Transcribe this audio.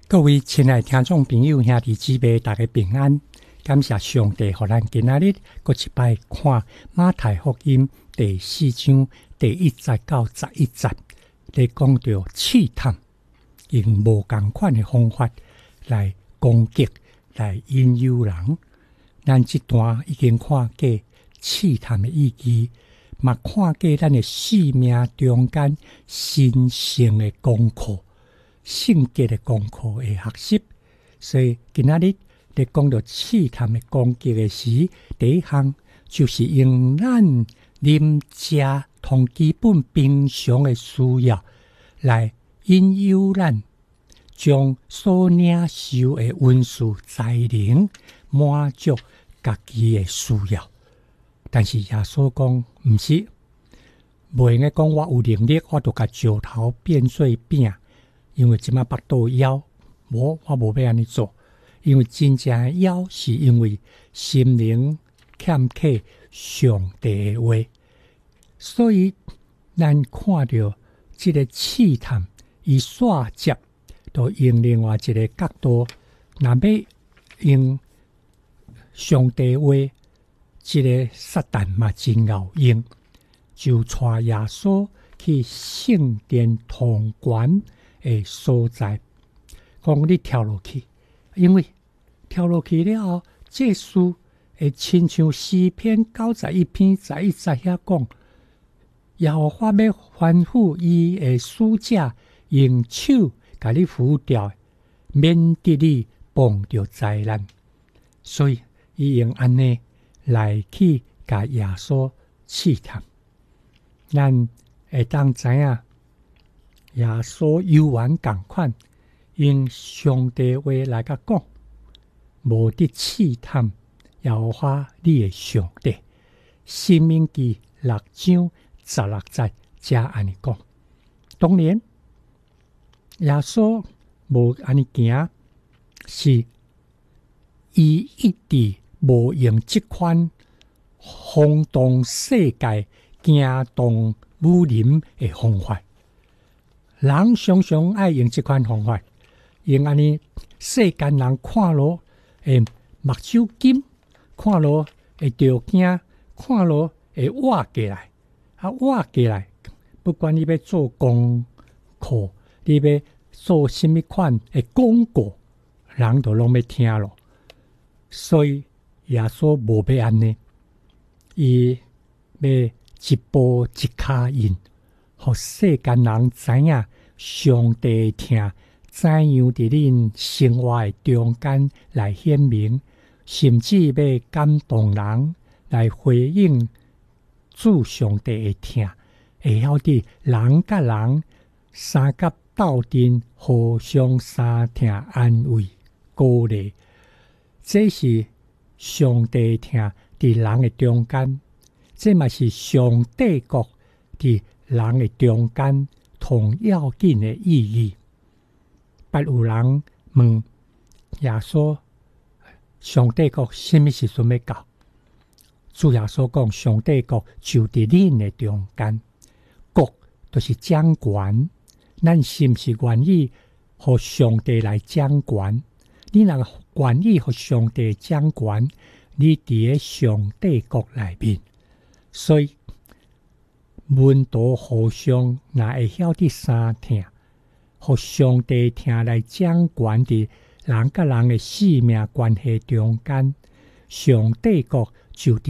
各位亲爱听众朋友、兄弟姊妹，大家平安！感谢上帝，让咱今仔日搁一摆看马太福音第4章第1节到11节，咧讲到试探，用无同款的方法来攻击、来引诱人。咱这段已经看过试探的意义，嘛看过咱的生命中间神圣的功课。性格的功课的学习，所以今仔日咧讲到试探的攻击的时，第一项就是用咱啉食同基本平常的需要来引诱咱，将所领受的温书才能满足家己的需要。但是耶稣讲毋是，袂用讲我有能力，我就甲石头变做饼。因为即马腹肚枵，我无要安尼做，因为真正的枵是因为心灵欠缺上帝的话，所以咱看到这个试探，伊煞接都用另外一个角度，若要用上帝话，这个撒旦嘛真有用，就带耶稣去圣殿通关的所在，讲你跳落去，因为跳落去了后，这事会亲像诗篇91篇11节遐讲，耶和华要吩咐伊的使者用手甲你扶掉，免得你碰到灾难。所以伊用安尼来去甲耶稣试探，咱会当知影。耶稣犹原共款，用上帝话来甲讲，无得试探耶和华你的上帝。申命记6章16节才安尼讲。当然，耶稣无安尼行，是伊一直无用即款轰动世界、惊动武林的方法。人常常爱用这款方法，用安尼世间人看咯会目睭金，看咯会着惊，看咯会活起来，活起来，不管你要做功课，你要做什么款的广告，人都拢要听咯。所以耶稣无要安尼，伊要一步一脚印。互世间人知影上帝听怎样伫恁生活的中间来显明，甚至要感动人来回应主上帝的听，会晓得人甲人三甲斗阵，互相相听安慰鼓励。这是上帝听伫人的中间，这嘛是上帝国伫人的中间同要紧的意义。捌有人问耶稣，上帝国什么时阵要到？主耶稣讲，上帝国就伫恁的中间，国就是掌权。咱是不是愿意互上帝来掌权？你若愿意互上帝掌权，你伫咧上帝国内面，所以门徒互相若会晓得相听，互上帝听来掌权伫人甲人的生命关系中间，上帝国就伫